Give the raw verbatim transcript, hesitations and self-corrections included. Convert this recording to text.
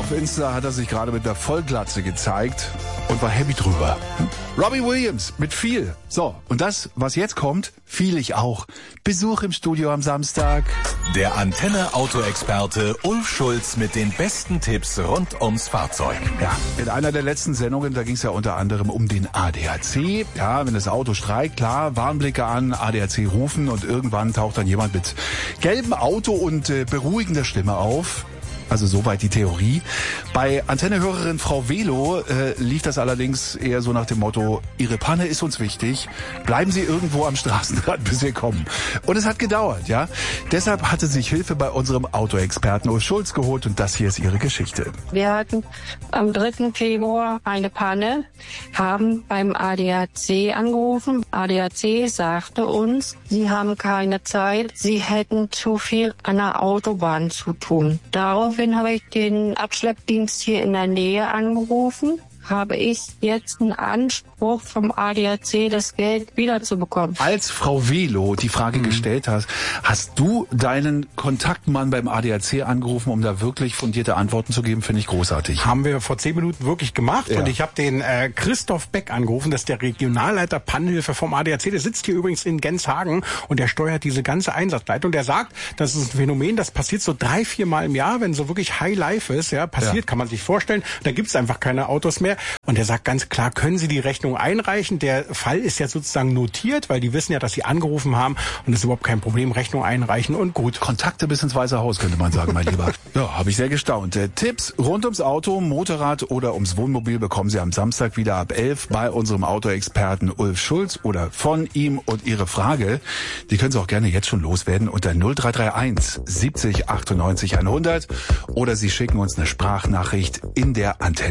Auf Insta hat er sich gerade mit der Vollglatze gezeigt und war happy drüber. Robbie Williams mit viel. So, und das, was jetzt kommt, viel ich auch. Besuch im Studio am Samstag. Der Antenne-Auto-Experte Ulf Schulz mit den besten Tipps rund ums Fahrzeug. Ja, in einer der letzten Sendungen, da ging es ja unter anderem um den A D A C. Ja, wenn das Auto streikt, klar, Warnblicke an, A D A C rufen und irgendwann taucht dann jemand mit gelbem Auto und äh, beruhigender Stimme auf. Also soweit die Theorie. Bei Antennehörerin Frau Velo äh, lief das allerdings eher so nach dem Motto, Ihre Panne ist uns wichtig, bleiben Sie irgendwo am Straßenrand, bis wir kommen. Und es hat gedauert, ja. Deshalb hatte sich Hilfe bei unserem Autoexperten Ulf Schulz geholt und das hier ist ihre Geschichte. Wir hatten am dritten Februar eine Panne, haben beim A D A C angerufen. A D A C sagte uns, sie haben keine Zeit, sie hätten zu viel an der Autobahn zu tun. Daraufhin habe ich den Abschleppdienst hier in der Nähe angerufen. Habe ich jetzt einen Anspruch vom A D A C, das Geld wiederzubekommen. Als Frau Velo die Frage mhm. gestellt hast, hast du deinen Kontaktmann beim A D A C angerufen, um da wirklich fundierte Antworten zu geben? Finde ich großartig. Haben wir vor zehn Minuten wirklich gemacht. Ja. Und ich habe den äh, Christoph Beck angerufen, das ist der Regionalleiter Pannenhilfe vom A D A C. Der sitzt hier übrigens in Genshagen und der steuert diese ganze Einsatzleitung. Der sagt, das ist ein Phänomen, das passiert so drei, vier Mal im Jahr, wenn so wirklich High Life ist. Ja, passiert, ja. Kann man sich vorstellen. Da gibt's einfach keine Autos mehr. Und er sagt ganz klar, können Sie die Rechnung einreichen? Der Fall ist ja sozusagen notiert, weil die wissen ja, dass Sie angerufen haben und es ist überhaupt kein Problem, Rechnung einreichen und gut. Kontakte bis ins Weiße Haus, könnte man sagen, mein Lieber. Ja, habe ich sehr gestaunt. Äh, Tipps rund ums Auto, Motorrad oder ums Wohnmobil bekommen Sie am Samstag wieder ab elf bei unserem Autoexperten Ulf Schulz oder von ihm. Und Ihre Frage, die können Sie auch gerne jetzt schon loswerden unter null drei drei eins siebzig achtundneunzig hundert oder Sie schicken uns eine Sprachnachricht in der Antenne.